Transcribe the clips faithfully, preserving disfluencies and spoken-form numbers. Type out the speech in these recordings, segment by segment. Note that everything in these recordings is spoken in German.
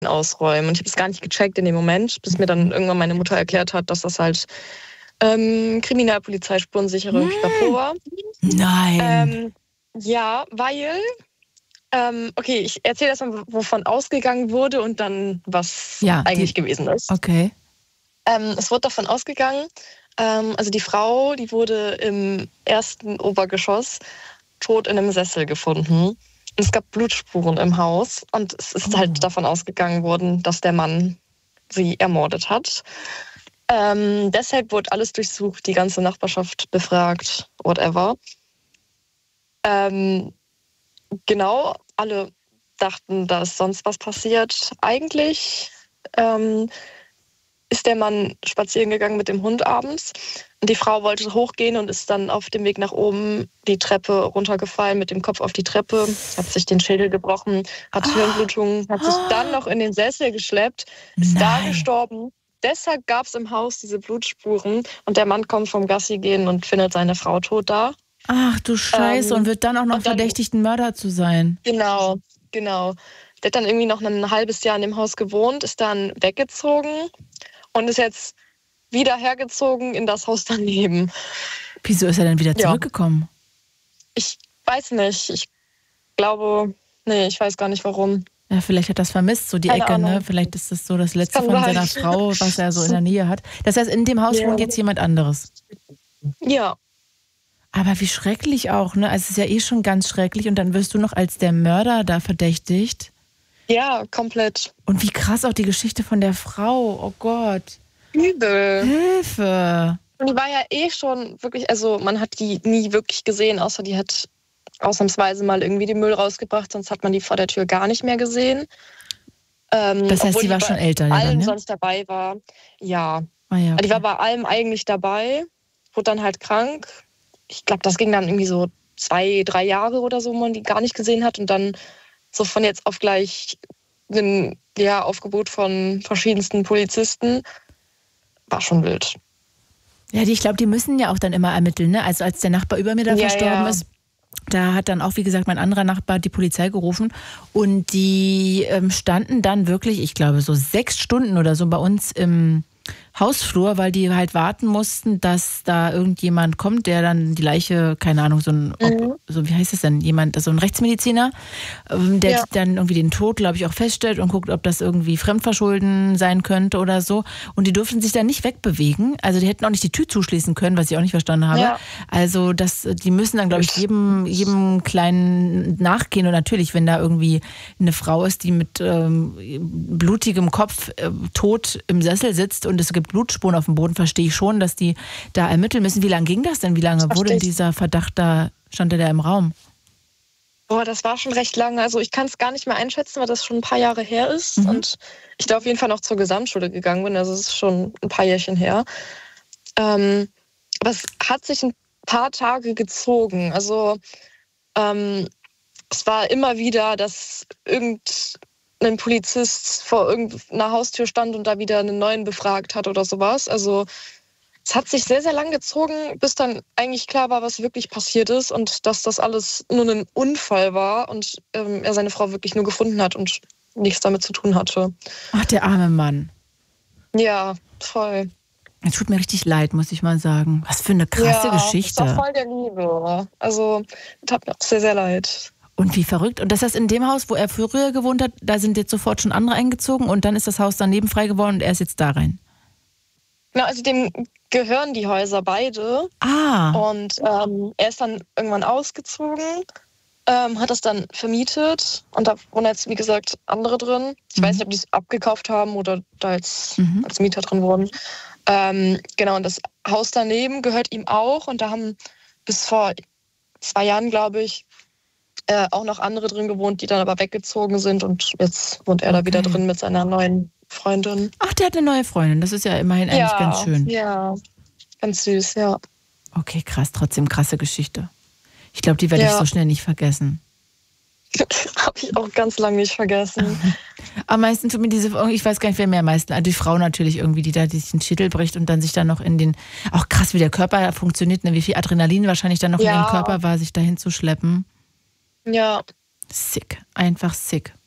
ausräumen. Und ich habe es gar nicht gecheckt in dem Moment, bis mir dann irgendwann meine Mutter erklärt hat, dass das halt ähm, Kriminalpolizei Spurensicherung Kripo war. Nein. Ähm, ja, weil, ähm, okay, ich erzähle erstmal, wovon ausgegangen wurde und dann, was ja, eigentlich die, gewesen ist. Okay. Ähm, es wurde davon ausgegangen, ähm, also die Frau, die wurde im ersten Obergeschoss tot in einem Sessel gefunden. Und es gab Blutspuren im Haus und es ist oh. halt davon ausgegangen worden, dass der Mann sie ermordet hat. Ähm, deshalb wurde alles durchsucht, die ganze Nachbarschaft befragt, whatever. Ähm, genau, alle dachten, da ist sonst was passiert. Eigentlich ähm, ist der Mann spazieren gegangen mit dem Hund abends. Und die Frau wollte hochgehen und ist dann auf dem Weg nach oben die Treppe runtergefallen, mit dem Kopf auf die Treppe, hat sich den Schädel gebrochen, hat oh. Hirnblutungen, hat sich dann noch in den Sessel geschleppt, ist Nein. da gestorben. Deshalb gab es im Haus diese Blutspuren und der Mann kommt vom Gassi gehen und findet seine Frau tot da. Ach du Scheiße, ähm, und wird dann auch noch dann, verdächtigt, ein Mörder zu sein. Genau, genau. Der hat dann irgendwie noch ein halbes Jahr in dem Haus gewohnt, ist dann weggezogen und ist jetzt wieder hergezogen in das Haus daneben. Wieso ist er denn wieder zurückgekommen? Ja. Ich weiß nicht. Ich glaube, nee, ich weiß gar nicht warum. Ja, vielleicht hat er das vermisst, so die Keine Ecke, Ahnung. ne? Vielleicht ist das so das Letzte Kann von sein. seiner Frau, was er so in der Nähe hat. Das heißt, in dem Haus Ja. wohnt jetzt jemand anderes. Ja. Aber wie schrecklich auch, ne? Also es ist ja eh schon ganz schrecklich und dann wirst du noch als der Mörder da verdächtigt. Ja, komplett. Und wie krass auch die Geschichte von der Frau. Oh Gott. Übel. Hilfe. Und die war ja eh schon wirklich, also man hat die nie wirklich gesehen, außer die hat ausnahmsweise mal irgendwie den Müll rausgebracht, sonst hat man die vor der Tür gar nicht mehr gesehen. Ähm, das heißt, sie war die schon bei älter. allem dann, ja? sonst dabei war. Ja. Ah, ja, okay. Die war bei allem eigentlich dabei, wurde dann halt krank. Ich glaube, das ging dann irgendwie so zwei, drei Jahre oder so, wo man die gar nicht gesehen hat. Und dann so von jetzt auf gleich ein ja, Aufgebot von verschiedensten Polizisten. War schon wild. Ja, die, ich glaube, die müssen ja auch dann immer ermitteln. Ne? Also als der Nachbar über mir da ja, verstorben ja. ist, da hat dann auch, wie gesagt, mein anderer Nachbar die Polizei gerufen und die ähm, standen dann wirklich, ich glaube, so sechs Stunden oder so bei uns im Hausflur, weil die halt warten mussten, dass da irgendjemand kommt, der dann die Leiche, keine Ahnung, so ein, Mhm. ob, so wie heißt es denn, jemand, so ein Rechtsmediziner, ähm, der Ja. dann irgendwie den Tod, glaube ich, auch feststellt und guckt, ob das irgendwie Fremdverschulden sein könnte oder so. Und die durften sich dann nicht wegbewegen. Also die hätten auch nicht die Tür zuschließen können, was ich auch nicht verstanden habe. Ja. Also das, die müssen dann, glaube ich, jedem, jedem Kleinen nachgehen. Und natürlich, wenn da irgendwie eine Frau ist, die mit ähm, blutigem Kopf äh, tot im Sessel sitzt und es gibt Blutspuren auf dem Boden, verstehe ich schon, dass die da ermitteln müssen. Wie lange ging das denn? Wie lange Verstehe wurde ich. dieser Verdacht da, stand der da im Raum? Boah, das war schon recht lange. Also ich kann es gar nicht mehr einschätzen, weil das schon ein paar Jahre her ist. Mhm. Und ich da auf jeden Fall noch zur Gesamtschule gegangen bin. Also es ist schon ein paar Jährchen her. Ähm, aber es hat sich ein paar Tage gezogen. Also ähm, es war immer wieder, dass irgendein Polizist vor irgendeiner Haustür stand und da wieder einen neuen befragt hat oder sowas. Also es hat sich sehr, sehr lang gezogen, bis dann eigentlich klar war, was wirklich passiert ist und dass das alles nur ein Unfall war und ähm, er seine Frau wirklich nur gefunden hat und nichts damit zu tun hatte. Ach, der arme Mann. Ja, voll. Es tut mir richtig leid, muss ich mal sagen. Was für eine krasse ja, Geschichte. Das war voll der Liebe. Also, das hat mir auch sehr, sehr leid. Und wie verrückt. Und das heißt, in dem Haus, wo er früher gewohnt hat, da sind jetzt sofort schon andere eingezogen und dann ist das Haus daneben frei geworden und er ist jetzt da rein. Na, also dem gehören die Häuser beide. Ah. Und ähm, er ist dann irgendwann ausgezogen, ähm, hat das dann vermietet und da wohnen jetzt, wie gesagt, andere drin. Ich Mhm. weiß nicht, ob die es abgekauft haben oder da als, Mhm. als Mieter drin wohnen. Ähm, genau, und das Haus daneben gehört ihm auch und da haben bis vor zwei Jahren, glaube ich, äh, auch noch andere drin gewohnt, die dann aber weggezogen sind und jetzt wohnt er Okay. da wieder drin mit seiner neuen Freundin. Ach, der hat eine neue Freundin. Das ist ja immerhin eigentlich ja, ganz schön. Ja, ganz süß, ja. Okay, krass. Trotzdem krasse Geschichte. Ich glaube, die werde Ja. ich so schnell nicht vergessen. Habe ich auch ganz lange nicht vergessen. Am meisten tut mir diese, ich weiß gar nicht, wer mir am meisten, also die Frau natürlich irgendwie, die da sich den Schädel bricht und dann sich dann noch in den, auch krass, wie der Körper funktioniert, ne? Wie viel Adrenalin wahrscheinlich dann noch Ja. in ihrem Körper war, sich dahin zu schleppen. Ja. Sick, einfach sick.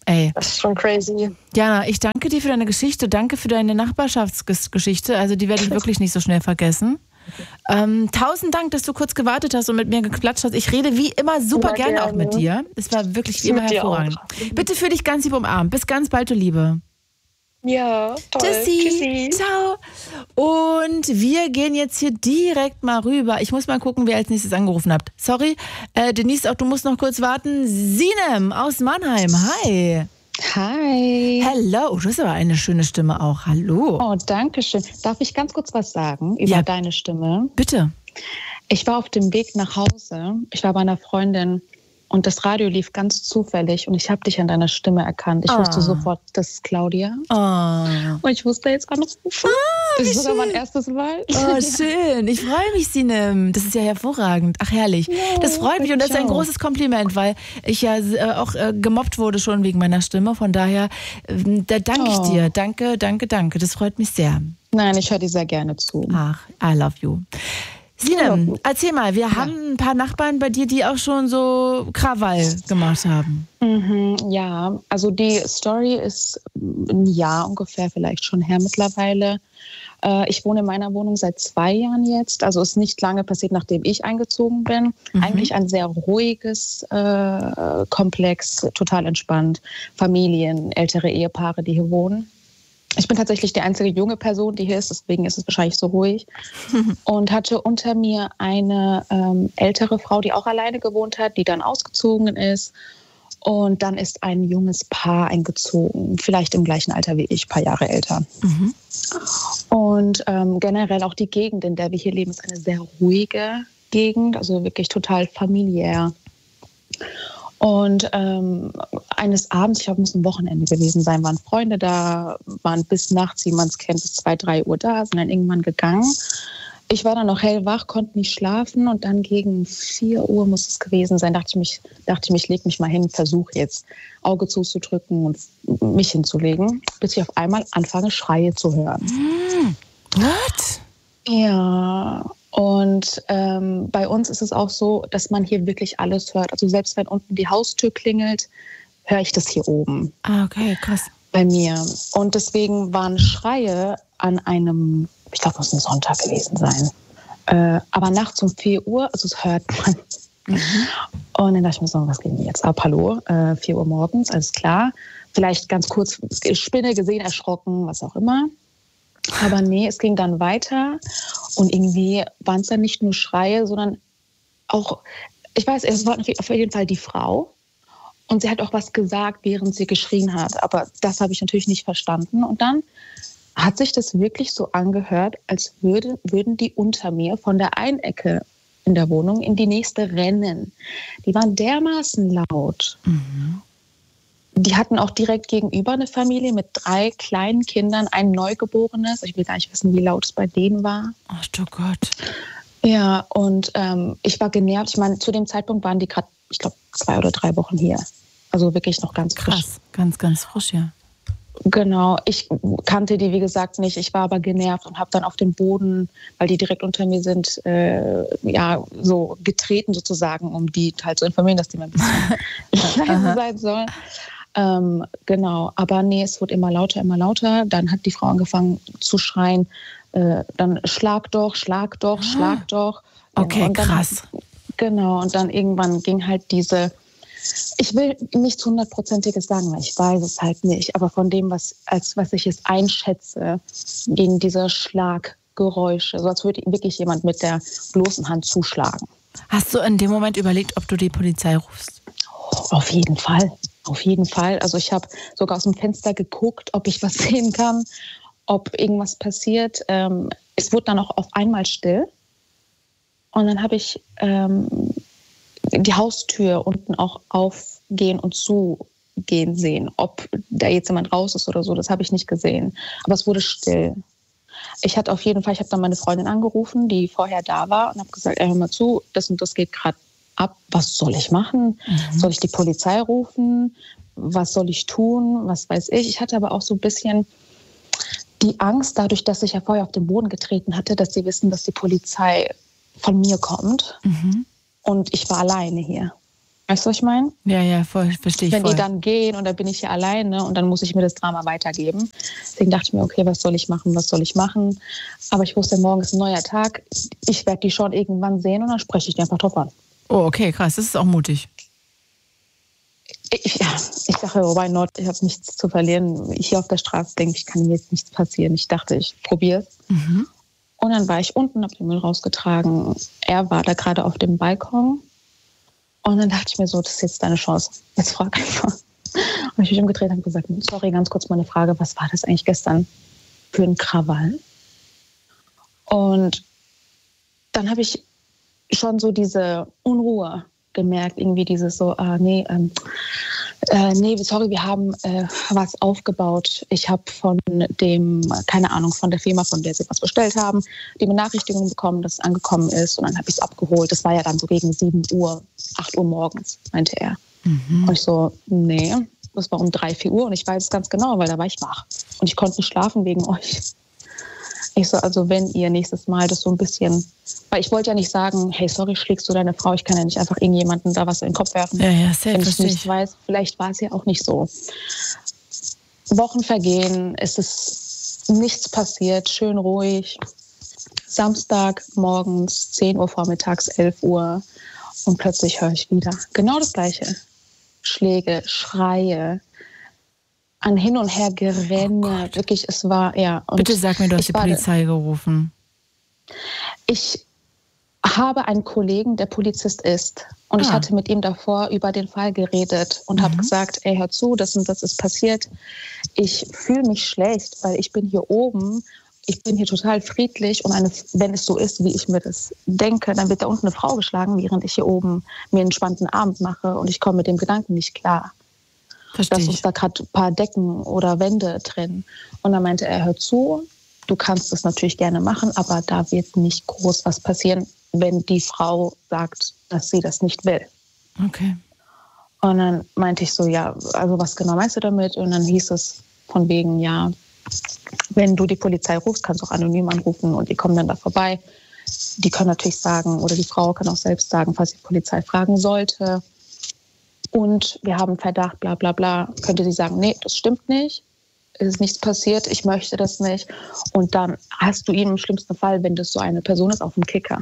Ey. Das ist schon crazy. Jana, ich danke dir für deine Geschichte, danke für deine Nachbarschaftsgeschichte, also die werde ich wirklich nicht so schnell vergessen. Ähm, tausend Dank, dass du kurz gewartet hast und mit mir geklatscht hast. Ich rede wie immer super Ja, gerne, gerne auch mit dir. Es war wirklich wie immer Mit dir hervorragend. auch. Bitte fühl dich ganz lieb umarmt. Bis ganz bald, du Liebe. Ja, toll. Tschüssi. Tschüssi. Ciao. Und wir gehen jetzt hier direkt mal rüber. Ich muss mal gucken, wer als nächstes angerufen hat. Sorry, äh, Denise, auch du musst noch kurz warten. Sinem aus Mannheim. Hi. Hi. Hello. Oh, du hast aber eine schöne Stimme auch. Hallo. Oh, danke schön. Darf ich ganz kurz was sagen über Ja. deine Stimme? Bitte. Ich war auf dem Weg nach Hause. Ich war bei einer Freundin und das Radio lief ganz zufällig und ich habe dich an deiner Stimme erkannt. Ich Ah. wusste sofort, das ist Claudia. Oh. Und ich wusste jetzt anrufen. Das ist sogar mein schön. erstes Mal. Oh, schön. Ich freue mich, Sinem. Das ist ja hervorragend. Ach, herrlich. Ja, Das freut mich und das ist ein ich auch. großes Kompliment, weil ich ja äh, auch äh, gemobbt wurde schon wegen meiner Stimme. Von daher, äh, da danke ich Oh. dir. Danke, danke, danke. Das freut mich sehr. Nein, ich höre dir sehr gerne zu. Ach, I love you. Sinem, Ja. erzähl mal, wir haben ein paar Nachbarn bei dir, die auch schon so Krawall gemacht haben. Mhm, ja, also die Story ist ein Jahr ungefähr vielleicht schon her mittlerweile. Äh, ich wohne in meiner Wohnung seit zwei Jahren jetzt. Also ist nicht lange passiert, nachdem ich eingezogen bin. Mhm. Eigentlich ein sehr ruhiges äh, Komplex, total entspannt. Familien, ältere Ehepaare, die hier wohnen. Ich bin tatsächlich die einzige junge Person, die hier ist, deswegen ist es wahrscheinlich so ruhig. Und hatte unter mir eine ähm, ältere Frau, die auch alleine gewohnt hat, die dann ausgezogen ist. Und dann ist ein junges Paar eingezogen, vielleicht im gleichen Alter wie ich, ein paar Jahre älter. Mhm. Und ähm, generell auch die Gegend, in der wir hier leben, ist eine sehr ruhige Gegend, also wirklich total familiär. Und ähm, eines Abends, ich glaube, es muss ein Wochenende gewesen sein, waren Freunde da, waren bis nachts, wie man es kennt, bis zwei, drei Uhr da, sind dann irgendwann gegangen. Ich war dann noch hellwach, konnte nicht schlafen und dann gegen vier Uhr muss es gewesen sein, dachte ich, mich, dachte ich, mich, leg mich mal hin, versuche jetzt Auge zuzudrücken und mich hinzulegen, bis ich auf einmal anfange, Schreie zu hören. What? Ja, und ähm, bei uns ist es auch so, dass man hier wirklich alles hört. Also selbst wenn unten die Haustür klingelt, höre ich das hier oben Ah, okay, krass. bei mir. Und deswegen waren Schreie an einem, ich glaube, es muss ein Sonntag gewesen sein. Äh, aber nachts um vier Uhr, also das hört man. Mhm. Und dann dachte ich mir so, was geht denn jetzt ab? Hallo, äh, vier Uhr morgens, alles klar. Vielleicht ganz kurz Spinne gesehen, erschrocken, was auch immer. Aber nee, es ging dann weiter und irgendwie waren es dann nicht nur Schreie, sondern auch, ich weiß, es war auf jeden Fall die Frau und sie hat auch was gesagt, während sie geschrien hat, aber das habe ich natürlich nicht verstanden. Und dann hat sich das wirklich so angehört, als würde, würden die unter mir von der einen Ecke in der Wohnung in die nächste rennen. Die waren dermaßen laut. Mhm. Die hatten auch direkt gegenüber eine Familie mit drei kleinen Kindern, ein Neugeborenes. Ich will gar nicht wissen, wie laut es bei denen war. Ach du Gott. Ja, und ähm, ich war genervt. Ich meine, zu dem Zeitpunkt waren die gerade, ich glaube, zwei oder drei Wochen hier. Also wirklich noch ganz frisch. Krass, ganz, ganz frisch, ja. Genau, ich kannte die, wie gesagt, nicht. Ich war aber genervt und habe dann auf den Boden, weil die direkt unter mir sind, äh, ja, so getreten sozusagen, um die halt zu informieren, dass die mal ein bisschen leise sein sollen. Ähm, genau, aber nee, es wurde immer lauter, immer lauter. Dann hat die Frau angefangen zu schreien, äh, dann schlag doch, schlag doch, schlag doch. Okay, und dann, krass. Genau, und dann irgendwann ging halt diese, ich will nichts hundertprozentiges sagen, weil ich weiß es halt nicht, aber von dem, was, als was ich es einschätze, gegen diese Schlaggeräusche, so als würde wirklich jemand mit der bloßen Hand zuschlagen. Hast du in dem Moment überlegt, ob du die Polizei rufst? Auf jeden Fall, auf jeden Fall. Also ich habe sogar aus dem Fenster geguckt, ob ich was sehen kann, ob irgendwas passiert. Ähm, es wurde dann auch auf einmal still. Und dann habe ich ähm, die Haustür unten auch aufgehen und zugehen sehen. Ob da jetzt jemand raus ist oder so, das habe ich nicht gesehen. Aber es wurde still. Ich hatte auf jeden Fall, ich habe dann meine Freundin angerufen, die vorher da war und habe gesagt, ey, hör mal zu, das und das geht gerade ab. Was soll ich machen? Mhm. Soll ich die Polizei rufen? Was soll ich tun? Was weiß ich? Ich hatte aber auch so ein bisschen die Angst, dadurch, dass ich ja vorher auf den Boden getreten hatte, dass sie wissen, dass die Polizei von mir kommt. Mhm. Und ich war alleine hier. Weißt du, was ich meine? Ja, ja, voll, verstehe ich Wenn voll. die dann gehen und dann bin ich hier alleine und dann muss ich mir das Drama weitergeben. Deswegen dachte ich mir, okay, was soll ich machen, was soll ich machen? Aber ich wusste, morgen ist ein neuer Tag. Ich werde die schon irgendwann sehen und dann spreche ich die einfach drauf an. Oh, okay, krass, das ist auch mutig. Ich, ja, ich sage, why not? Ich habe nichts zu verlieren. Ich hier auf der Straße denke, ich kann mir jetzt nichts passieren. Ich dachte, ich probiere es. Mhm. Und dann war ich unten, habe den Müll rausgetragen. Er war da gerade auf dem Balkon. Und dann dachte ich mir so, das ist jetzt deine Chance. Jetzt frag einfach. Und ich mich umgedreht und habe gesagt, sorry, ganz kurz mal eine Frage. Was war das eigentlich gestern für ein Krawall? Und dann habe ich schon so diese Unruhe gemerkt, irgendwie dieses so, ah, nee, ähm, äh, nee, sorry, wir haben äh, was aufgebaut. Ich habe von dem, keine Ahnung, von der Firma, von der sie was bestellt haben, die Benachrichtigung bekommen, dass es angekommen ist und dann habe ich es abgeholt. Das war ja dann so gegen sieben Uhr, acht Uhr morgens, meinte er. Mhm. Und ich so, nee, das war um drei, vier Uhr und ich weiß es ganz genau, weil da war ich wach und ich konnte nicht schlafen wegen euch. Ich so, also wenn ihr nächstes Mal das so ein bisschen, weil ich wollte ja nicht sagen, hey, sorry, schlägst du deine Frau, ich kann ja nicht einfach irgendjemanden da was in den Kopf werfen. Ja, ja, sehr, wenn ich nicht weiß, vielleicht war es ja auch nicht so. Wochen vergehen, es ist nichts passiert, schön ruhig. Samstag morgens, zehn Uhr vormittags, elf Uhr und plötzlich höre ich wieder genau das Gleiche. Schläge, Schreie, an hin und her gerenne. Oh wirklich, es war, ja. Und bitte sag mir, du hast die Polizei gerufen. Ich habe einen Kollegen, der Polizist ist. Und ah. ich hatte mit ihm davor über den Fall geredet und mhm. habe gesagt, ey, hör zu, das und das ist passiert. Ich fühle mich schlecht, weil ich bin hier oben. Ich bin hier total friedlich und eine, wenn es so ist, wie ich mir das denke, dann wird da unten eine Frau geschlagen, während ich hier oben mir einen entspannten Abend mache und ich komme mit dem Gedanken nicht klar. Verstehe dass ich. uns da gerade ein paar Decken oder Wände trennen. Und dann meinte er, hör zu, du kannst das natürlich gerne machen, aber da wird nicht groß was passieren, wenn die Frau sagt, dass sie das nicht will. Okay. Und dann meinte ich so, ja, also was genau meinst du damit? Und dann hieß es von wegen, ja, wenn du die Polizei rufst, kannst du auch anonym anrufen und die kommen dann da vorbei. Die können natürlich sagen, oder die Frau kann auch selbst sagen, falls die Polizei fragen sollte, und wir haben Verdacht, bla bla bla, könnte sie sagen, nee, das stimmt nicht, es ist nichts passiert, ich möchte das nicht. Und dann hast du ihn im schlimmsten Fall, wenn das so eine Person ist, auf dem Kicker.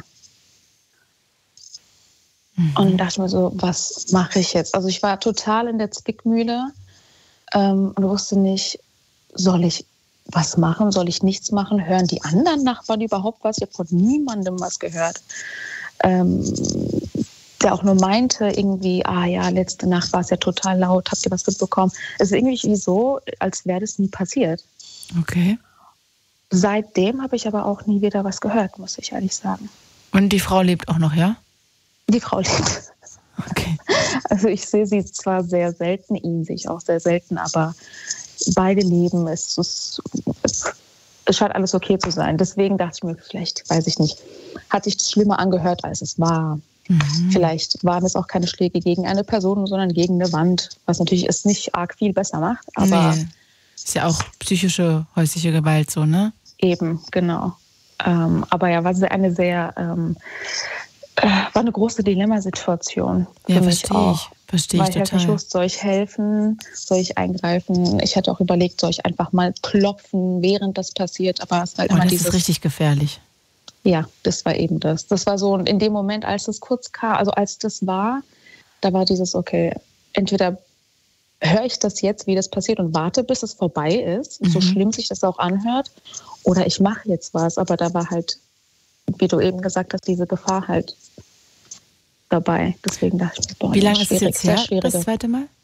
Mhm. Und dann dachte ich mir so, was mache ich jetzt? Also ich war total in der Zwickmühle ähm, und wusste nicht, soll ich was machen, soll ich nichts machen? Hören die anderen Nachbarn überhaupt was? Ich habe von niemandem was gehört. Ähm, der auch nur meinte, irgendwie, ah ja, letzte Nacht war es ja total laut, habt ihr was mitbekommen? Es ist irgendwie so, als wäre das nie passiert. Okay. Seitdem habe ich aber auch nie wieder was gehört, muss ich ehrlich sagen. Und die Frau lebt auch noch, ja? Die Frau lebt. Okay. Also ich sehe sie zwar sehr selten, ihn sehe ich auch sehr selten, aber beide leben, es, es, es scheint alles okay zu sein. Deswegen dachte ich mir, vielleicht, weiß ich nicht, hat sich das schlimmer angehört, als es war. Mhm. Vielleicht waren es auch keine Schläge gegen eine Person, sondern gegen eine Wand, was natürlich es nicht arg viel besser macht. Aber nee. Ist ja auch psychische, häusliche Gewalt so, ne? Eben, genau. Ähm, aber ja, war eine sehr, ähm, äh, war eine große Dilemmasituation für ja, mich verstehe auch. Ich. Verstehe Weil ich ich total. halt nicht wusste, soll ich helfen, soll ich eingreifen? Ich hatte auch überlegt, soll ich einfach mal klopfen, während das passiert, aber es ist halt oh, immer das dieses... ist richtig gefährlich. Ja, das war eben das. Das war so in dem Moment, als es kurz kam, also als das war, da war dieses, okay, entweder höre ich das jetzt, wie das passiert und warte, bis es vorbei ist, mhm. so schlimm sich das auch anhört, oder ich mache jetzt was. Aber da war halt, wie du eben gesagt hast, diese Gefahr halt dabei. Deswegen dachte ich mir, boah, wie lange ist es schwierig, jetzt her, sehr schwierig. das zweite Mal?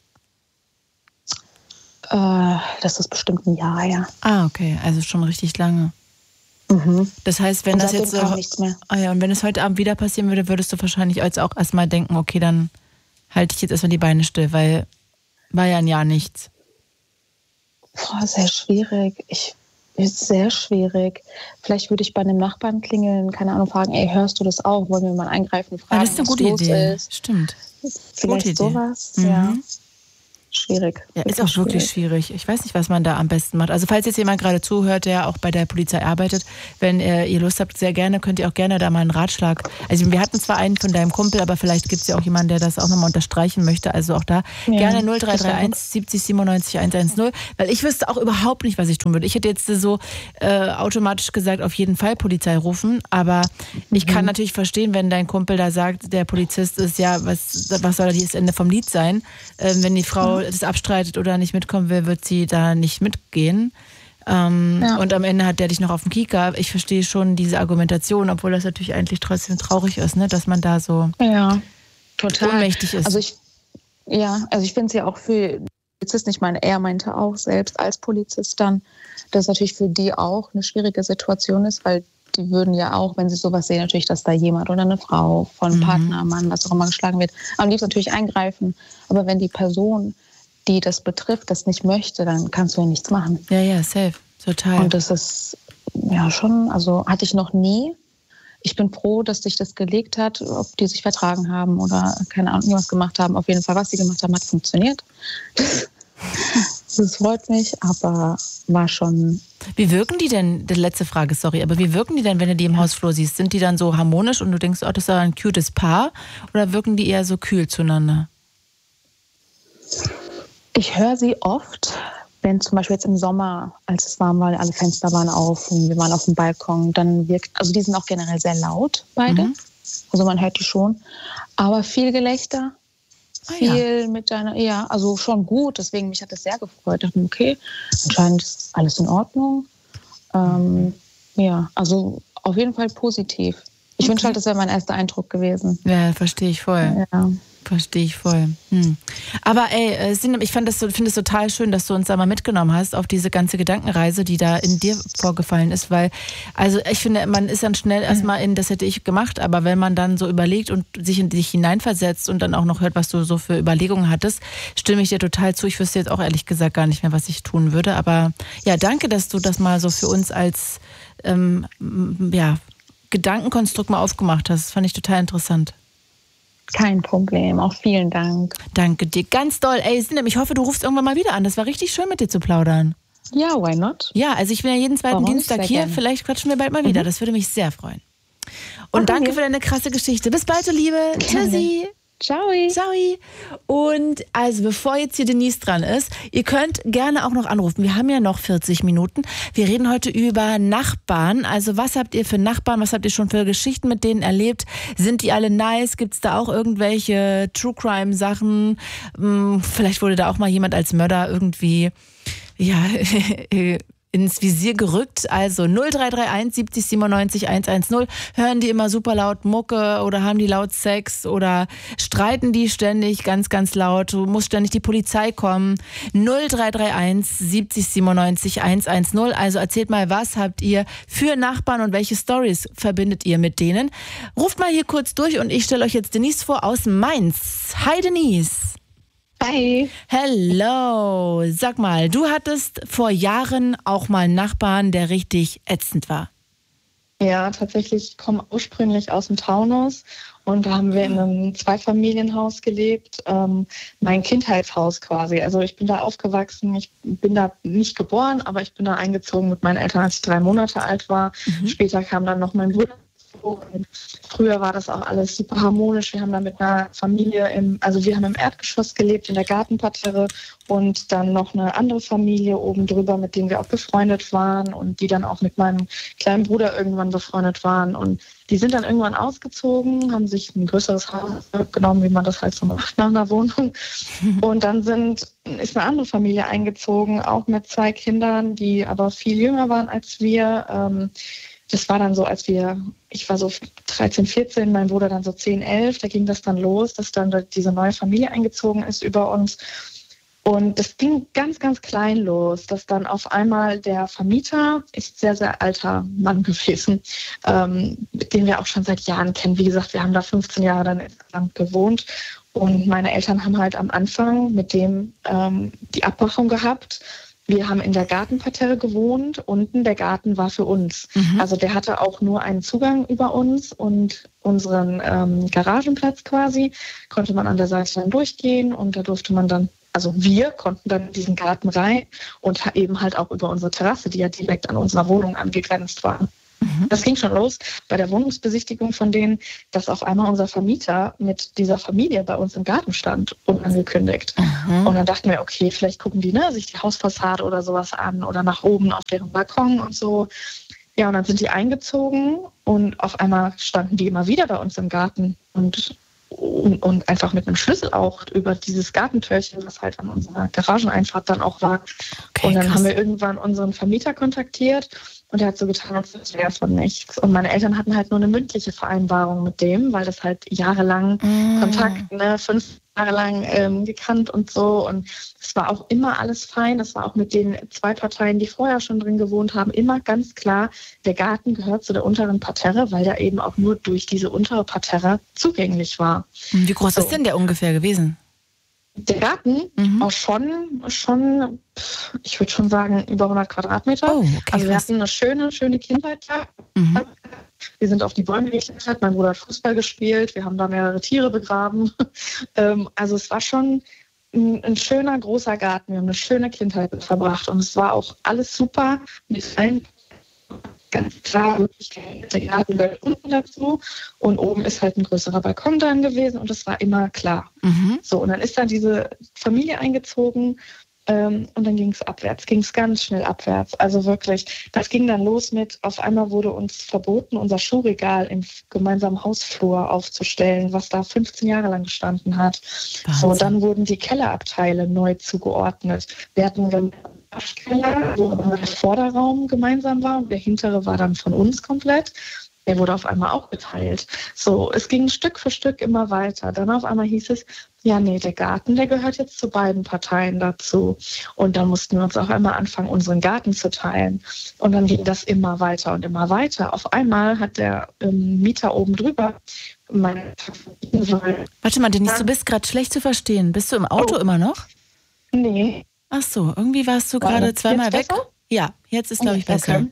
Äh, das ist bestimmt ein Jahr, ja. Ah, okay, also schon richtig lange. Mhm. Das heißt, wenn und das jetzt kam so, nichts mehr. Ah ja, und wenn es heute Abend wieder passieren würde, würdest du wahrscheinlich jetzt auch erstmal denken, okay, dann halte ich jetzt erstmal die Beine still, weil war ja ein Jahr nichts. Boah, sehr schwierig. Ich ist sehr schwierig. Vielleicht würde ich bei einem Nachbarn klingeln, keine Ahnung, fragen, ey, hörst du das auch? Wollen wir mal eingreifen, fragen, ja, das ist eine gute was los Idee. ist? Stimmt. Vielleicht gute sowas, Idee. ja. Mhm. schwierig. Ja, ist auch wirklich schwierig. Ich weiß nicht, was man da am besten macht. Also falls jetzt jemand gerade zuhört, der auch bei der Polizei arbeitet, wenn äh, ihr Lust habt, sehr gerne, könnt ihr auch gerne da mal einen Ratschlag. Also wir hatten zwar einen von deinem Kumpel, aber vielleicht gibt es ja auch jemanden, der das auch nochmal unterstreichen möchte. Also auch da ja, gerne null drei drei eins siebzig siebenundneunzig hundertzehn, weil ich wüsste auch überhaupt nicht, was ich tun würde. Ich hätte jetzt so äh, automatisch gesagt, auf jeden Fall Polizei rufen, aber mhm. ich kann natürlich verstehen, wenn dein Kumpel da sagt, der Polizist ist, ja, was, was soll das Ende vom Lied sein? Äh, wenn die Frau das abstreitet oder nicht mitkommen will, wird sie da nicht mitgehen. Ähm, ja. Und am Ende hat der dich noch auf dem Kieker. Ich verstehe schon diese Argumentation, obwohl das natürlich eigentlich trotzdem traurig ist, ne? Dass man da so ja, total ohnmächtig ist. Also ich, ja, also ich finde es ja auch für Polizisten, ich meine, er meinte auch selbst als Polizist dann, dass es natürlich für die auch eine schwierige Situation ist, weil die würden ja auch, wenn sie sowas sehen, natürlich, dass da jemand oder eine Frau von mhm. Partner, Mann, was auch immer geschlagen wird, am liebsten natürlich eingreifen. Aber wenn die Person, die das betrifft, das nicht möchte, dann kannst du ja nichts machen. Ja, ja, safe, total. Und das ist ja schon, also hatte ich noch nie. Ich bin froh, dass sich das gelegt hat, ob die sich vertragen haben oder keine Ahnung, was gemacht haben. Auf jeden Fall, was sie gemacht haben, hat funktioniert. Das freut mich, aber war schon... Wie wirken die denn, die letzte Frage, sorry, aber wie wirken die denn, wenn du die im Hausflur siehst? Sind die dann so harmonisch und du denkst, oh, das ist ein cutes Paar? Oder wirken die eher so kühl zueinander? Ich höre sie oft, wenn zum Beispiel jetzt im Sommer, als es warm war, alle Fenster waren auf und wir waren auf dem Balkon, dann wirkt, also die sind auch generell sehr laut, beide. Mhm. Also man hört die schon. Aber viel Gelächter. Viel ja. mit deiner, ja, also schon gut, deswegen mich hat das sehr gefreut. Ich dachte, okay, anscheinend ist alles in Ordnung. Ähm, ja, also auf jeden Fall positiv. Ich okay. wünsche halt, das wäre mein erster Eindruck gewesen. Ja, verstehe ich voll. Ja. Verstehe ich voll. Hm. Aber ey, ich fand das so, finde es total schön, dass du uns da mal mitgenommen hast auf diese ganze Gedankenreise, die da in dir vorgefallen ist, weil, also ich finde, man ist dann schnell erstmal in, das hätte ich gemacht, aber wenn man dann so überlegt und sich in dich hineinversetzt und dann auch noch hört, was du so für Überlegungen hattest, stimme ich dir total zu. Ich wüsste jetzt auch ehrlich gesagt gar nicht mehr, was ich tun würde, aber ja, danke, dass du das mal so für uns als ähm, ja, Gedankenkonstrukt mal aufgemacht hast. Das fand ich total interessant. Kein Problem, auch vielen Dank. Danke dir, ganz doll. Ey, Sinem, ich hoffe, du rufst irgendwann mal wieder an. Das war richtig schön, mit dir zu plaudern. Ja, why not? Ja, also ich bin ja jeden zweiten Warum? Dienstag hier. Gerne. Vielleicht quatschen wir bald mal wieder. Mhm. Das würde mich sehr freuen. Und okay. danke für deine krasse Geschichte. Bis bald, du Liebe. Tschüssi. Ciao. Ciao. Und also bevor jetzt hier Denise dran ist, ihr könnt gerne auch noch anrufen. Wir haben ja noch vierzig Minuten. Wir reden heute über Nachbarn. Also was habt ihr für Nachbarn? Was habt ihr schon für Geschichten mit denen erlebt? Sind die alle nice? Gibt es da auch irgendwelche True-Crime-Sachen? Vielleicht wurde da auch mal jemand als Mörder irgendwie, ja, ins Visier gerückt. Also null drei drei eins siebzig siebenundneunzig hundertzehn. Hören die immer super laut Mucke oder haben die laut Sex oder streiten die ständig ganz, ganz laut? Du musst ständig die Polizei kommen. null drei drei eins siebzig siebenundneunzig hundertzehn. Also erzählt mal, was habt ihr für Nachbarn und welche Storys verbindet ihr mit denen? Ruft mal hier kurz durch und ich stelle euch jetzt Denise vor aus Mainz. Hi Denise. Hi. Hello. Sag mal, du hattest vor Jahren auch mal einen Nachbarn, der richtig ätzend war. Ja, tatsächlich. Ich komme ursprünglich aus dem Taunus und da haben wir in einem Zweifamilienhaus gelebt, ähm, mein Kindheitshaus quasi. Also ich bin da aufgewachsen, ich bin da nicht geboren, aber ich bin da eingezogen mit meinen Eltern, als ich drei Monate alt war. Mhm. Später kam dann noch mein Bruder. Und früher war das auch alles super harmonisch. Wir haben da mit einer Familie, im, also wir haben im Erdgeschoss gelebt, in der Gartenparterre und dann noch eine andere Familie oben drüber, mit denen wir auch befreundet waren und die dann auch mit meinem kleinen Bruder irgendwann befreundet waren. Und die sind dann irgendwann ausgezogen, haben sich ein größeres Haus genommen, wie man das halt so macht nach einer Wohnung. Und dann sind, ist eine andere Familie eingezogen, auch mit zwei Kindern, die aber viel jünger waren als wir. Ähm, Das war dann so, als wir, ich war so dreizehn, vierzehn, mein Bruder dann so zehn, elf, da ging das dann los, dass dann diese neue Familie eingezogen ist über uns. Und das ging ganz, ganz klein los, dass dann auf einmal der Vermieter, ist sehr, sehr alter Mann gewesen, ähm, den wir auch schon seit Jahren kennen. Wie gesagt, wir haben da fünfzehn Jahre dann insgesamt gewohnt. Und meine Eltern haben halt am Anfang mit dem ähm, die Abmachung gehabt. Wir haben in der Gartenparterre gewohnt, unten der Garten war für uns. Mhm. Also der hatte auch nur einen Zugang über uns und unseren ähm, Garagenplatz quasi, konnte man an der Seite dann durchgehen und da durfte man dann, also wir konnten dann in diesen Garten rein und eben halt auch über unsere Terrasse, die ja direkt an unserer Wohnung angegrenzt war. Mhm. Das ging schon los bei der Wohnungsbesichtigung von denen, dass auf einmal unser Vermieter mit dieser Familie bei uns im Garten stand, unangekündigt. Mhm. Und dann dachten wir, okay, vielleicht gucken die ne, sich die Hausfassade oder sowas an oder nach oben auf deren Balkon und so. Ja, und dann sind die eingezogen und auf einmal standen die immer wieder bei uns im Garten und, und, und einfach mit einem Schlüssel auch über dieses Gartentürchen, was halt an unserer Garageneinfahrt dann auch war. Okay, und dann krass. Haben wir irgendwann unseren Vermieter kontaktiert und er hat so getan, als wäre von nichts. Und meine Eltern hatten halt nur eine mündliche Vereinbarung mit dem, weil das halt jahrelang mm. Kontakt, ne, fünf Jahre lang ähm, gekannt und so. Und es war auch immer alles fein. Es war auch mit den zwei Parteien, die vorher schon drin gewohnt haben, immer ganz klar, der Garten gehört zu der unteren Parterre, weil der eben auch nur durch diese untere Parterre zugänglich war. Wie groß so. Ist denn der ungefähr gewesen? Der Garten mhm. auch schon, schon, ich würde schon sagen, über hundert Quadratmeter. Oh, okay, also wir hatten eine schöne, schöne Kindheit da. Mhm. Wir sind auf die Bäume geklettert, mein Bruder hat Fußball gespielt, wir haben da mehrere Tiere begraben. Also es war schon ein, ein schöner, großer Garten. Wir haben eine schöne Kindheit verbracht und es war auch alles super mit allen. Ganz klar, wirklich der Garten gehört unten dazu und oben ist halt ein größerer Balkon dran gewesen und das war immer klar. Mhm. So, und dann ist dann diese Familie eingezogen ähm, und dann ging es abwärts, ging es ganz schnell abwärts. Also wirklich, das ging dann los mit, auf einmal wurde uns verboten, unser Schuhregal im gemeinsamen Hausflur aufzustellen, was da fünfzehn Jahre lang gestanden hat. Wahnsinn. So, dann wurden die Kellerabteile neu zugeordnet. Wir hatten dann Waschkeller, wo der Vorderraum gemeinsam war und der hintere war dann von uns komplett. Der wurde auf einmal auch geteilt. So, es ging Stück für Stück immer weiter. Dann auf einmal hieß es, ja nee, der Garten, der gehört jetzt zu beiden Parteien dazu. Und dann mussten wir uns auch einmal anfangen, unseren Garten zu teilen. Und dann ging das immer weiter und immer weiter. Auf einmal hat der ähm, Mieter oben drüber meine Warte mal, Denise, du bist gerade schlecht zu verstehen. Bist du im Auto oh. immer noch? Nee. Ach so, irgendwie warst du gerade zweimal weg. Besser? Ja, jetzt ist, glaube ich, besser. Okay.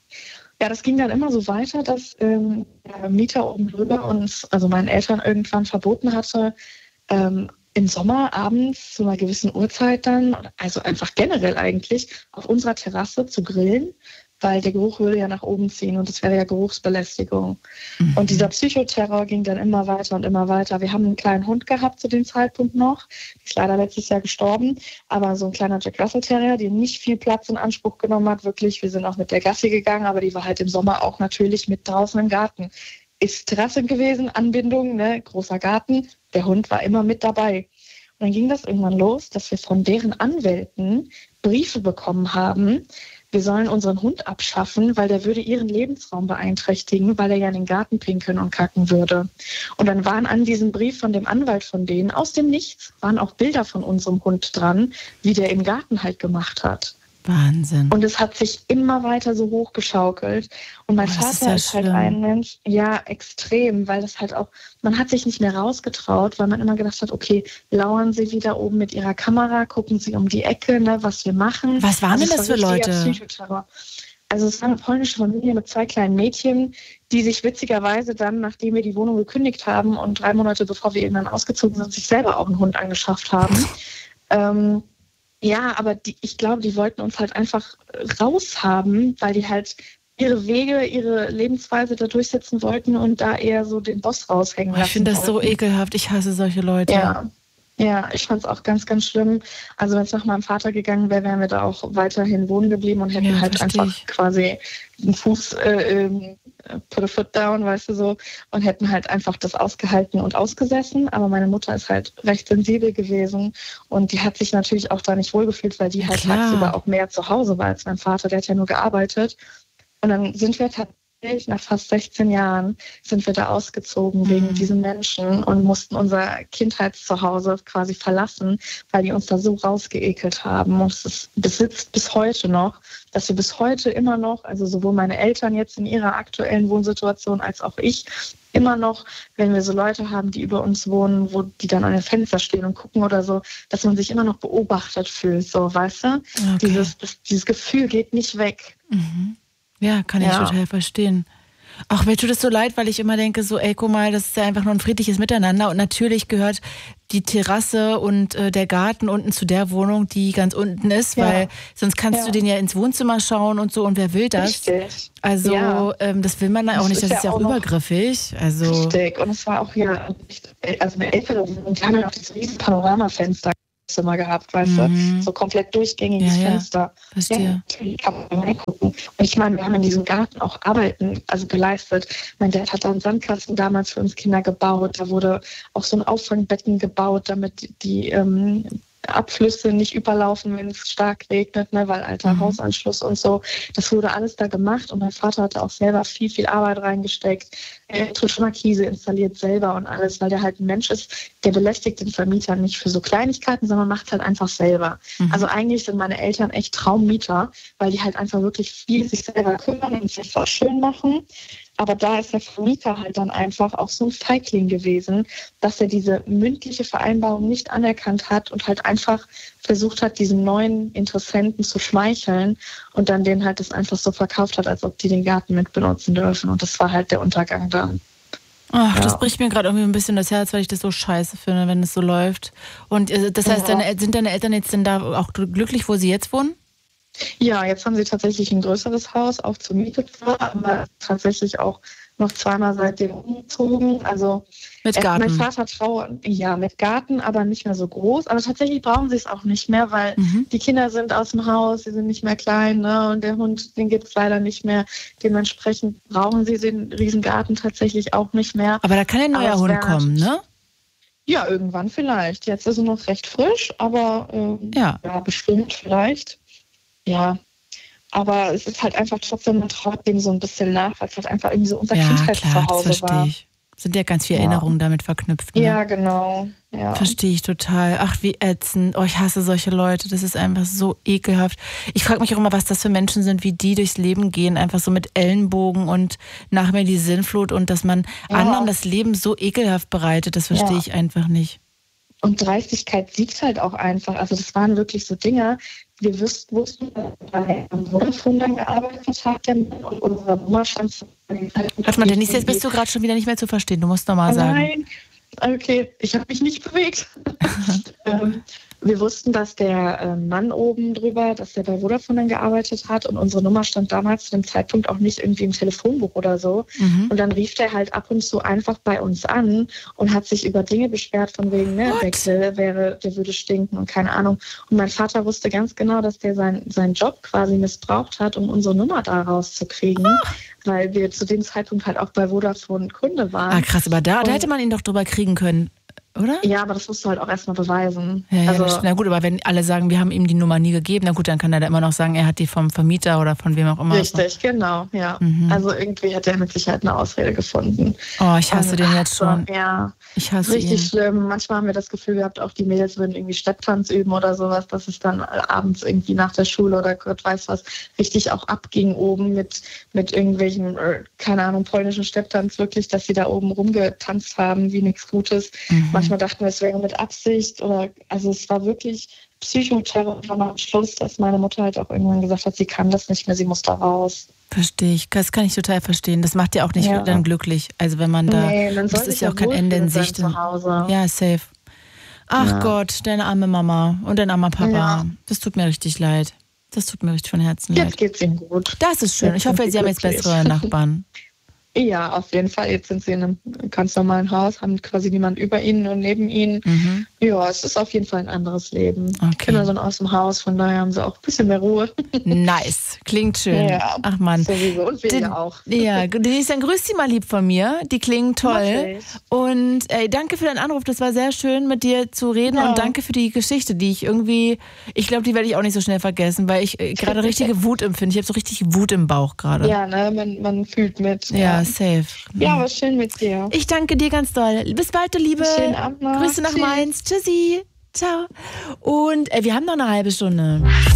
Ja, das ging dann immer so weiter, dass ähm, der Mieter oben drüber uns, also meinen Eltern irgendwann verboten hatte, ähm, im Sommer abends zu einer gewissen Uhrzeit dann, also einfach generell eigentlich, auf unserer Terrasse zu grillen, weil der Geruch würde ja nach oben ziehen und das wäre ja Geruchsbelästigung. Mhm. Und dieser Psychoterror ging dann immer weiter und immer weiter. Wir haben einen kleinen Hund gehabt zu dem Zeitpunkt noch, die ist leider letztes Jahr gestorben, aber so ein kleiner Jack Russell Terrier, der nicht viel Platz in Anspruch genommen hat, wirklich. Wir sind auch mit der Gassi gegangen, aber die war halt im Sommer auch natürlich mit draußen im Garten. Ist Terrasse gewesen, Anbindung, ne, großer Garten, der Hund war immer mit dabei. Und dann ging das irgendwann los, dass wir von deren Anwälten Briefe bekommen haben, wir sollen unseren Hund abschaffen, weil der würde ihren Lebensraum beeinträchtigen, weil er ja in den Garten pinkeln und kacken würde. Und dann waren an diesem Brief von dem Anwalt von denen, aus dem Nichts, waren auch Bilder von unserem Hund dran, wie der im Garten halt gemacht hat. Wahnsinn. Und es hat sich immer weiter so hochgeschaukelt. Und mein oh, Vater ist, ja ist halt ein Mensch, ja, extrem, weil das halt auch, man hat sich nicht mehr rausgetraut, weil man immer gedacht hat, okay, lauern Sie wieder oben mit Ihrer Kamera, gucken Sie um die Ecke, ne, was wir machen. Was waren also denn das für Leute? Psychoterror. Also es war eine polnische Familie mit zwei kleinen Mädchen, die sich witzigerweise dann, nachdem wir die Wohnung gekündigt haben und drei Monate bevor wir irgendwann ausgezogen sind, sich selber auch einen Hund angeschafft haben. ähm, Ja, aber die, ich glaube, die wollten uns halt einfach raushaben, weil die halt ihre Wege, ihre Lebensweise da durchsetzen wollten und da eher so den Boss raushängen lassen. Ich finde das so ekelhaft. Ich hasse solche Leute. Ja, ja, ich fand es auch ganz, ganz schlimm. Also wenn es nach meinem Vater gegangen wäre, wären wir da auch weiterhin wohnen geblieben und hätten ja, halt einfach ich. quasi einen Fuß äh, äh, put a foot down, weißt du so, und hätten halt einfach das ausgehalten und ausgesessen. Aber meine Mutter ist halt recht sensibel gewesen und die hat sich natürlich auch da nicht wohlgefühlt, weil die halt Klar. tagsüber auch mehr zu Hause war als mein Vater, der hat ja nur gearbeitet. Und dann sind wir tatsächlich nach fast sechzehn Jahren sind wir da ausgezogen mhm. wegen diesen Menschen und mussten unser Kindheitszuhause quasi verlassen, weil die uns da so rausgeekelt haben. Und es besitzt bis heute noch, dass wir bis heute immer noch, also sowohl meine Eltern jetzt in ihrer aktuellen Wohnsituation als auch ich, immer noch, wenn wir so Leute haben, die über uns wohnen, wo die dann an den Fenster stehen und gucken oder so, dass man sich immer noch beobachtet fühlt, so, weißt du? Okay. Dieses, das, dieses Gefühl geht nicht weg. Mhm. Ja, kann ich ja. total verstehen. Ach, mir tut es so leid, weil ich immer denke, so, ey, guck mal, das ist ja einfach nur ein friedliches Miteinander. Und natürlich gehört die Terrasse und äh, der Garten unten zu der Wohnung, die ganz unten ist, ja. weil sonst kannst ja. du den ja ins Wohnzimmer schauen und so und wer will das? Richtig. Also ja. ähm, das will man dann auch nicht, das ist, das ist ja auch, auch übergriffig. Also richtig, und es war auch ja, also eine ältere Wohnung, die haben ja auch dieses riesen Panoramafenster Zimmer gehabt, weißt mhm. du, so komplett durchgängiges ja, ja. Fenster. Verstehe. Ja, kann man mal reingucken. Und ich meine, wir haben in diesem Garten auch Arbeiten also geleistet. Mein Dad hat da einen Sandkasten damals für uns Kinder gebaut. Da wurde auch so ein Auffangbecken gebaut, damit die, die ähm, Abflüsse nicht überlaufen, wenn es stark regnet, ne, weil alter mhm. Hausanschluss und so. Das wurde alles da gemacht und mein Vater hatte auch selber viel, viel Arbeit reingesteckt. Elektrische Markise installiert selber und alles, weil der halt ein Mensch ist, der belästigt den Vermieter nicht für so Kleinigkeiten, sondern macht es halt einfach selber. Mhm. Also eigentlich sind meine Eltern echt Traummieter, weil die halt einfach wirklich viel sich selber kümmern und sich auch schön machen. Aber da ist der Vermieter halt dann einfach auch so ein Feigling gewesen, dass er diese mündliche Vereinbarung nicht anerkannt hat und halt einfach versucht hat, diesen neuen Interessenten zu schmeicheln und dann denen halt das einfach so verkauft hat, als ob die den Garten mit benutzen dürfen. Und das war halt der Untergang dann. Ach, ja. das bricht mir gerade irgendwie ein bisschen das Herz, weil ich das so scheiße finde, wenn es so läuft. Und das heißt, ja. deine, sind deine Eltern jetzt denn da auch glücklich, wo sie jetzt wohnen? Ja, jetzt haben sie tatsächlich ein größeres Haus, auch zur Miete zwar, aber tatsächlich auch noch zweimal seitdem umgezogen. Also mit Garten? Äh, mein Vater trauert, ja, mit Garten, aber nicht mehr so groß. Aber tatsächlich brauchen sie es auch nicht mehr, weil mhm. die Kinder sind aus dem Haus, sie sind nicht mehr klein, ne? Und der Hund, den gibt es leider nicht mehr. Dementsprechend brauchen sie den Riesengarten tatsächlich auch nicht mehr. Aber da kann ein neuer Hund kommen, ne? Ja, irgendwann vielleicht. Jetzt ist er noch recht frisch, aber ähm, ja. ja, bestimmt vielleicht. Ja, aber es ist halt einfach trotzdem, man traut dem so ein bisschen nach, weil es halt einfach irgendwie so unser ja, Kindheitszuhause das verstehe war. Ich. Sind ja ganz viele ja. Erinnerungen damit verknüpft. Ne? Ja, genau. Ja. Verstehe ich total. Ach, wie ätzend. Oh, ich hasse solche Leute. Das ist einfach so ekelhaft. Ich frage mich auch immer, was das für Menschen sind, wie die durchs Leben gehen, einfach so mit Ellenbogen und nach mir die Sinnflut und dass man ja. anderen das Leben so ekelhaft bereitet, das verstehe ja. ich einfach nicht. Und Dreistigkeit siegt halt auch einfach. Also das waren wirklich so Dinge, wir wussten, wussten dass er am Vodafone dann gearbeitet hat und unsere Nummer stand zu dem Zeitpunkt. Warte mal, Denise, jetzt bist du gerade schon wieder nicht mehr zu verstehen. Du musst nochmal sagen. Nein, okay, ich habe mich nicht bewegt. ähm, wir wussten, dass der äh, Mann oben drüber, dass der bei Vodafone dann gearbeitet hat und unsere Nummer stand damals zu dem Zeitpunkt auch nicht irgendwie im Telefonbuch oder so. Mhm. Und dann rief der halt ab und zu einfach bei uns an und hat sich über Dinge beschwert von wegen, ne, der Grill wäre, der würde stinken und keine Ahnung. Und mein Vater wusste ganz genau, dass der sein, seinen Job quasi missbraucht hat, um unsere Nummer da rauszukriegen. Oh. Weil wir zu dem Zeitpunkt halt auch bei Vodafone Kunde waren. Ah, krass, aber da, da hätte man ihn doch drüber kriegen können. Oder? Ja, aber das musst du halt auch erstmal beweisen. Ja, also, ja, na gut, aber wenn alle sagen, wir haben ihm die Nummer nie gegeben, na gut, dann kann er da immer noch sagen, er hat die vom Vermieter oder von wem auch immer. Richtig, genau, ja. Mhm. Also irgendwie hat er mit Sicherheit eine Ausrede gefunden. Oh, ich hasse und, den jetzt schon. So, ja, ich hasse richtig ihn. schlimm. Manchmal haben wir das Gefühl gehabt, auch die Mädels würden irgendwie Stepptanz üben oder sowas, dass es dann abends irgendwie nach der Schule oder Gott weiß was richtig auch abging oben mit, mit irgendwelchen, keine Ahnung, polnischen Stepptanz, wirklich, dass sie da oben rumgetanzt haben, wie nichts Gutes. Mhm. Manchmal dachten wir, es wäre mit Absicht oder, also es war wirklich Psychoterror von am Schluss, dass meine Mutter halt auch irgendwann gesagt hat, sie kann das nicht mehr, sie muss da raus. Verstehe ich, das kann ich total verstehen. Das macht ja auch nicht ja. dann glücklich. Also wenn man da, nee, man das ist ja auch kein Ende in Sicht. Zu Hause. Ja, safe. Ach ja. Gott, deine arme Mama und dein armer Papa. Ja. Das tut mir richtig leid. Das tut mir richtig von Herzen leid. Jetzt geht's ihnen gut. Das ist schön. Jetzt ich hoffe, Sie haben jetzt bessere Nachbarn. Ja, auf jeden Fall. Jetzt sind sie in einem ganz normalen Haus, haben quasi niemand über ihnen und neben ihnen. Mhm. Ja, es ist auf jeden Fall ein anderes Leben. Okay. Kinder sind aus dem Haus, von daher haben sie auch ein bisschen mehr Ruhe. Nice, klingt schön. Ja, ach Mann. Sowieso. Und wir Den, ja auch. Ja, Denise, dann grüß sie mal lieb von mir. Die klingen toll. Und ey, danke für deinen Anruf. Das war sehr schön, mit dir zu reden. Ja. Und danke für die Geschichte, die ich irgendwie, ich glaube, die werde ich auch nicht so schnell vergessen, weil ich äh, gerade richtige Wut empfinde. Ich habe so richtig Wut im Bauch gerade. Ja, ne, man, man fühlt mit. Ja, ja. Safe. Ja, war schön mit dir. Ich danke dir ganz doll. Bis bald, du Liebe. Schönen Abend noch. Grüße nach Tschüss. Mainz. Tschüssi. Ciao. Und äh, wir haben noch eine halbe Stunde.